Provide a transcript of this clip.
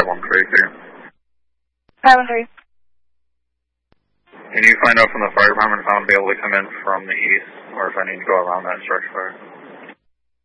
513. 513. Can you find out from the fire department if I'm going to be able to come in from the east, or if I need to go around that structure fire?